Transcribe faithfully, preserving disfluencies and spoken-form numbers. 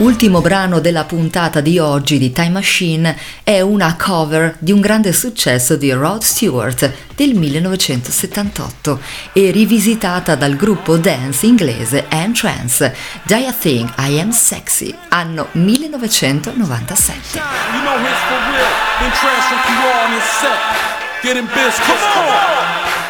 Ultimo brano della puntata di oggi di Time Machine è una cover di un grande successo di Rod Stewart del millenovecentosettantotto e rivisitata dal gruppo dance inglese N-Trance, Do You Think I Am Sexy, anno millenovecentonovantasette. You know it's for real. N-Trance from Q on his set. Getting biz, come on!